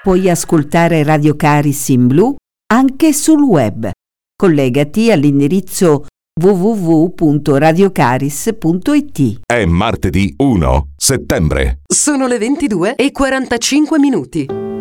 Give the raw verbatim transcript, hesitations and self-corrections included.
Puoi ascoltare Radio Caris in blu anche sul web. Collegati all'indirizzo w w w punto radio caris punto i t. È martedì primo settembre. Sono le ventidue e quarantacinque minuti.